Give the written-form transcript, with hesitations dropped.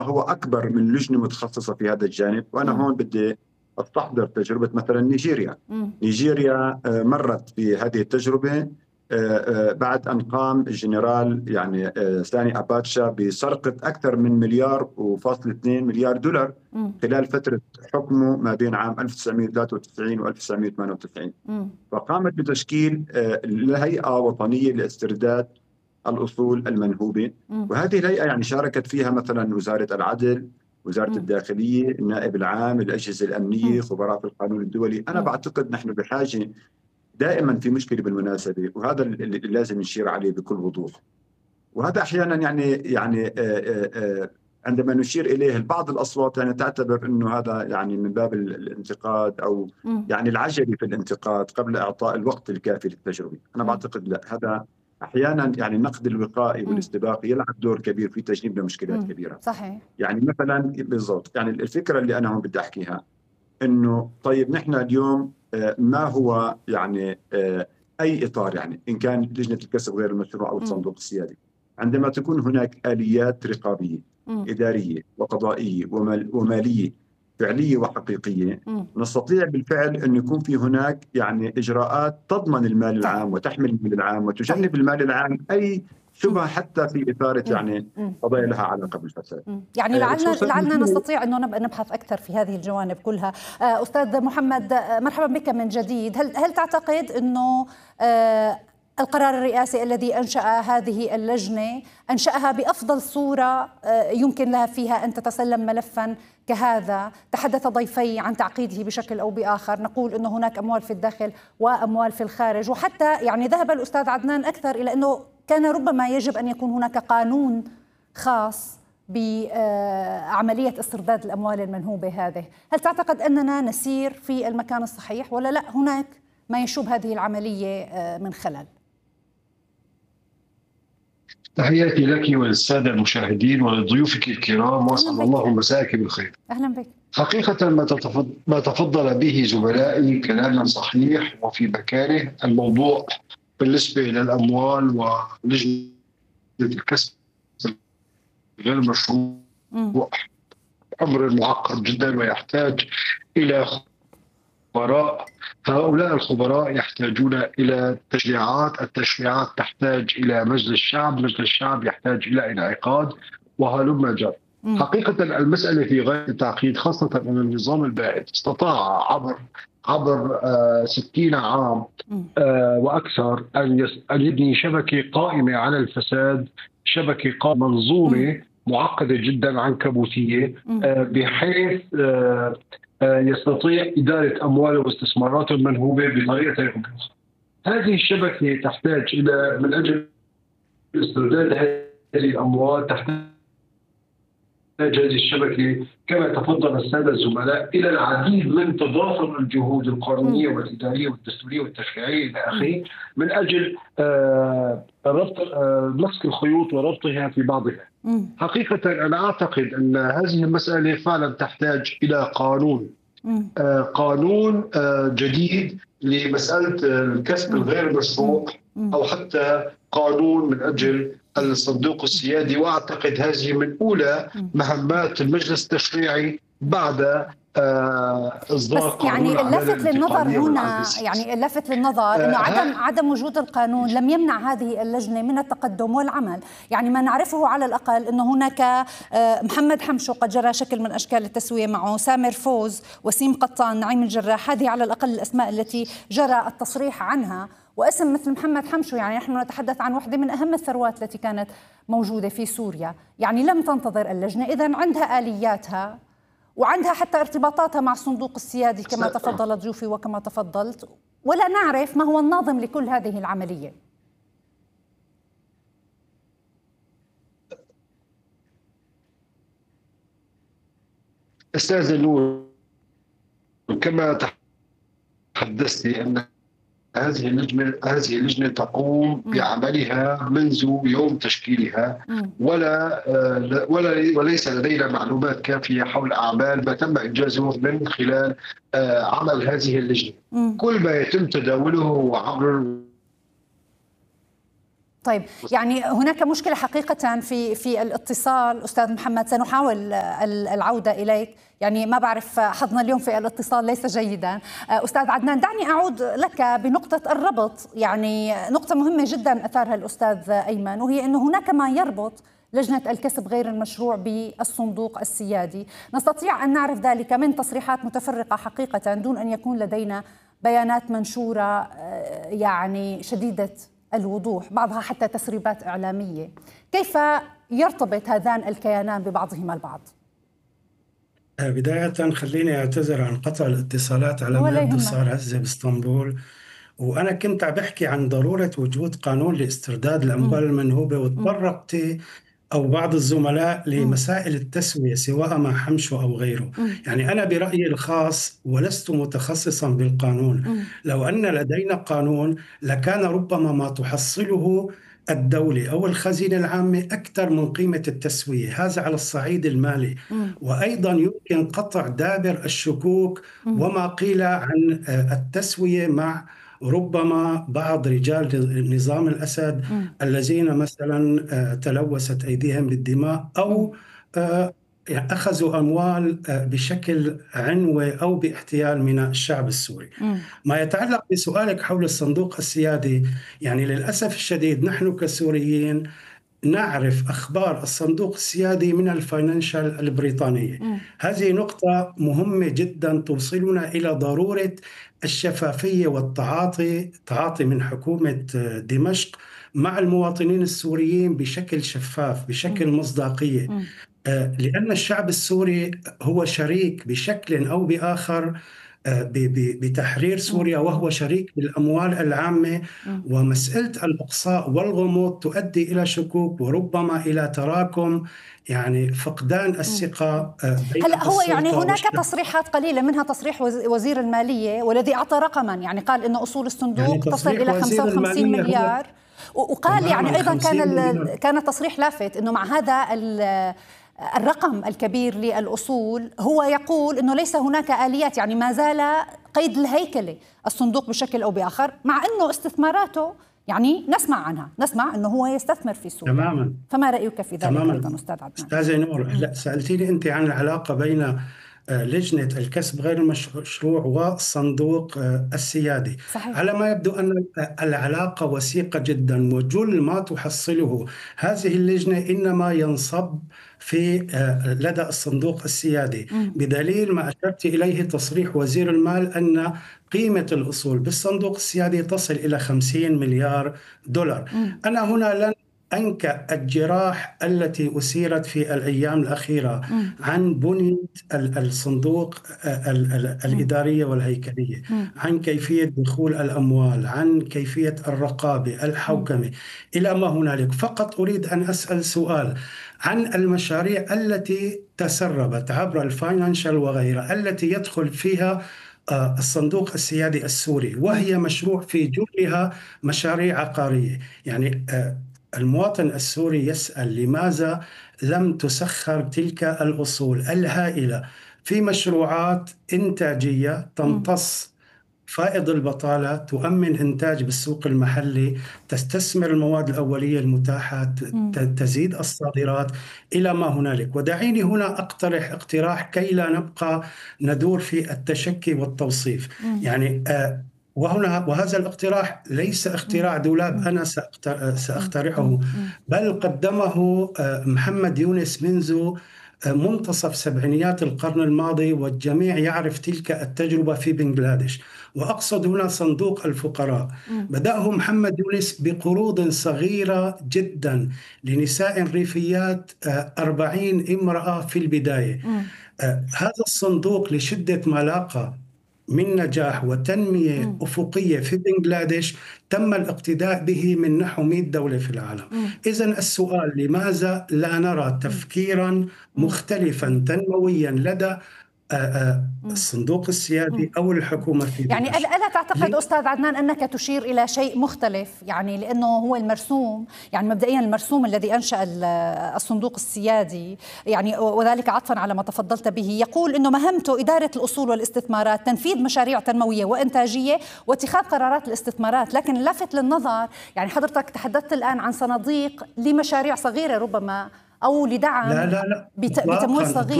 هو أكبر من لجنة متخصصة في هذا الجانب. وأنا هون بدي أستحضر تجربة مثلا نيجيريا. نيجيريا مرت في هذه التجربة بعد أن قام الجنرال يعني ساني أباتشا بسرقة أكثر من $1.2 مليار خلال فترة حكمه ما بين عام 1993 و 1998. فقامت بتشكيل هيئة وطنية لاسترداد الأصول المنهوبة. وهذه الهيئة يعني شاركت فيها مثلا وزارة العدل، وزارة الداخلية، النائب العام، الأجهزة الأمنية، خبراء في القانون الدولي. أنا بعتقد نحن بحاجة دائما في مشكلة بالمناسبة، وهذا اللي لازم نشير عليه بكل وضوح. وهذا أحيانا يعني عندما نشير إليه بعض الأصوات يعني تعتبر أنه هذا يعني من باب الانتقاد أو يعني العجلة في الانتقاد قبل إعطاء الوقت الكافي للتجربة. أنا بعتقد لا، هذا أحيانا يعني النقد الوقائي والاستباقي يلعب دور كبير في تجنيب مشكلات كبيرة. صحيح. يعني مثلا بالضبط، يعني الفكرة اللي أنا هون بدي أحكيها أنه طيب نحن اليوم ما هو يعني أي إطار، يعني إن كان لجنة الكسب غير المشروع أو الصندوق السيادي، عندما تكون هناك آليات رقابية إدارية وقضائية ومالية فعلية وحقيقية، نستطيع بالفعل أن يكون في هناك يعني إجراءات تضمن المال العام وتحمي المال العام وتجنب المال العام أي شبهة حتى في إثارة يعني قضايا لها علاقة بالفساد. يعني لعلنا نستطيع أنه نبحث أكثر في هذه الجوانب كلها. أستاذ محمد، مرحبا بك من جديد. هل تعتقد أنه القرار الرئاسي الذي أنشأ هذه اللجنة أنشأها بأفضل صورة يمكن لها فيها أن تتسلم ملفا كهذا؟ تحدث ضيفي عن تعقيده بشكل أو بآخر، نقول أنه هناك أموال في الداخل وأموال في الخارج، وحتى يعني ذهب الأستاذ عدنان أكثر إلى أنه كان ربما يجب أن يكون هناك قانون خاص بعملية استرداد الأموال المنهوبة هذه. هل تعتقد أننا نسير في المكان الصحيح ولا لا هناك ما يشوب هذه العملية من خلل؟ تحياتي لك وللسادة المشاهدين ولضيوفك الكرام، وأسأل الله مساءك بالخير. أهلا بك. حقيقة ما تفضل به زملائي كلاما صحيح وفي مكانه. الموضوع بالنسبة إلى الأموال ولجنة الكسب غير مشروع أمر معقد جدا ويحتاج إلى خبراء. هؤلاء الخبراء يحتاجون إلى تشريعات، التشريعات تحتاج إلى مجلس الشعب، مجلس الشعب يحتاج إلى انعقاد وهلم جر. حقيقة المسألة في غاية التعقيد، خاصة أن النظام البائد استطاع عبر 60 عام وأكثر أن يبني شبكة قائمة على الفساد، شبكة قائمة منظومة معقدة جدا عنكبوتية، بحيث يستطيع إدارة أمواله واستثماراته المنهوبة بطريقة أخرى. هذه الشبكة تحتاج إلى، من أجل استرداد هذه الأموال، تحتاج هذه الشبكة كما تفضل السادة الزملاء إلى العديد من تضافر الجهود القانونية والإدارية والدستورية والتشريعية إلى آخره، من أجل ربط مسك الخيوط وربطها في بعضها. حقيقة أنا أعتقد أن هذه المسألة فعلا تحتاج إلى قانون جديد لمسألة الكسب الغير مشروع، أو حتى قانون من أجل الصندوق السيادي. وأعتقد هذه من أولى مهمات المجلس التشريعي بعد إصدار قانون. يعني اللافت للنظر هنا، يعني اللافت للنظر أنه عدم وجود القانون لم يمنع هذه اللجنة من التقدم والعمل. يعني ما نعرفه على الأقل أنه هناك محمد حمشو قد جرى شكل من أشكال التسوية معه، سامر فوز، وسيم قطان، نعيم الجراح، هذه على الأقل الأسماء التي جرى التصريح عنها. واسم مثل محمد حمشو، يعني نحن نتحدث عن واحدة من أهم الثروات التي كانت موجودة في سوريا، يعني لم تنتظر اللجنة، إذن عندها آلياتها وعندها حتى ارتباطاتها مع الصندوق السيادي كما تفضل ضيوفي وكما تفضلت، ولا نعرف ما هو الناظم لكل هذه العملية. أستاذ نور، كما تحدثتي أن هذه اللجنة تقوم بعملها منذ يوم تشكيلها، وليس لدينا معلومات كافية حول أعمال ما تم إنجازه من خلال عمل هذه اللجنة. كل ما يتم تداوله عبر طيب يعني هناك مشكلة حقيقة في الاتصال أستاذ محمد، سنحاول العودة إليك، يعني ما بعرف حظنا اليوم في الاتصال ليس جيدا. أستاذ عدنان، دعني أعود لك بنقطة الربط، يعني نقطة مهمة جدا أثارها الأستاذ أيمن، وهي أنه هناك ما يربط لجنة الكسب غير المشروع بالصندوق السيادي. نستطيع أن نعرف ذلك من تصريحات متفرقة حقيقة دون أن يكون لدينا بيانات منشورة يعني شديدة الوضوح، بعضها حتى تسريبات إعلامية. كيف يرتبط هذان الكيانان ببعضهما البعض؟ بداية خليني أعتذر عن قطع الاتصالات على ما يبدو صار هزة باسطنبول، وأنا كنت عم بحكي عن ضرورة وجود قانون لاسترداد الأموال المنهوبة، وتطرقت أو بعض الزملاء لمسائل التسوية سواء مع حمشو أو غيره. يعني أنا برأيي الخاص ولست متخصصا بالقانون، لو أن لدينا قانون لكان ربما ما تحصله الدولة أو الخزينة العامة أكثر من قيمة التسوية، هذا على الصعيد المالي. وأيضا يمكن قطع دابر الشكوك وما قيل عن التسوية مع ربما بعض رجال نظام الأسد الذين مثلا تلوثت أيديهم بالدماء أو أخذوا أموال بشكل عنوة أو باحتيال من الشعب السوري. ما يتعلق بسؤالك حول الصندوق السيادي، يعني للأسف الشديد نحن كسوريين نعرف أخبار الصندوق السيادي من الفاينانشال البريطانية. هذه نقطة مهمة جدا توصلنا إلى ضرورة الشفافية والتعاطي من حكومة دمشق مع المواطنين السوريين بشكل شفاف بشكل مصداقية، لأن الشعب السوري هو شريك بشكل أو بآخر بتحرير سوريا، وهو شريك بالأموال العامة، ومسألة الإقصاء والغموض تؤدي إلى شكوك وربما إلى تراكم، يعني فقدان الثقة بين هلا هو يعني هناك والشعب. تصريحات قليلة منها تصريح وزير المالية والذي أعطى رقما، يعني قال إن أصول الصندوق يعني تصل إلى 55 مليار، وقال يعني أيضا كان تصريح لافت أنه مع هذا الرقم الكبير للأصول هو يقول أنه ليس هناك آليات، يعني ما زال قيد الهيكلة الصندوق بشكل أو بآخر، مع أنه استثماراته يعني نسمع عنها، نسمع أنه هو يستثمر في سوريا. تماما. فما رأيك في ذلك أيضا أستاذ عدنان؟ أستاذ نور، لا سألتيني أنت عن العلاقة بين لجنة الكسب غير المشروع والصندوق السيادي. صحيح. على ما يبدو أن العلاقة وثيقة جدا، وجل ما تحصله هذه اللجنة إنما ينصب في لدى الصندوق السيادي، بدليل ما أشرت إليه تصريح وزير المال أن قيمة الأصول بالصندوق السيادي تصل إلى 50 مليار دولار. أنا هنا لن أنكأ الجراح التي أثيرت في الأيام الأخيرة عن بنية الصندوق الإدارية والهيكلية، عن كيفية دخول الأموال، عن كيفية الرقابة، الحوكمة، إلى ما هنالك. فقط أريد أن أسأل سؤال عن المشاريع التي تسربت عبر الفاينانشال وغيرها التي يدخل فيها الصندوق السيادي السوري، وهي مشروع في جلها مشاريع عقارية. يعني المواطن السوري يسأل لماذا لم تسخر تلك الأصول الهائلة في مشروعات إنتاجية تمتص فائض البطالة، تؤمن إنتاج بالسوق المحلي، تستثمر المواد الأولية المتاحة، تزيد الصادرات، إلى ما هنالك. ودعيني هنا أقترح اقتراح كي لا نبقى ندور في التشكي والتوصيف. يعني وهذا الاقتراح ليس اختراع دولاب أنا سأخترعه، بل قدمه محمد يونس منذ منتصف سبعينيات القرن الماضي، والجميع يعرف تلك التجربة في بنغلاديش. وأقصد هنا صندوق الفقراء. بدأه محمد يونس بقروض صغيرة جدا لنساء ريفيات، 40 امرأة في البداية. هذا الصندوق لشدة ما لاقى من نجاح وتنمية أفقية في بنغلاديش تم الاقتداء به من نحو 100 دولة في العالم. إذن السؤال، لماذا لا نرى تفكيرا مختلفا تنمويا لدى الصندوق السيادي أو الحكومة في يعني ألا تعتقد أستاذ عدنان أنك تشير إلى شيء مختلف؟ يعني لأنه هو المرسوم، يعني مبدئيا المرسوم الذي أنشأ الصندوق السيادي، يعني وذلك عطفا على ما تفضلت به، يقول أنه مهمته إدارة الأصول والاستثمارات، تنفيذ مشاريع تنموية وإنتاجية واتخاذ قرارات الاستثمارات. لكن لافت للنظر، يعني حضرتك تحدثت الآن عن صناديق لمشاريع صغيرة ربما أو لدعم لا بتمويل صغير.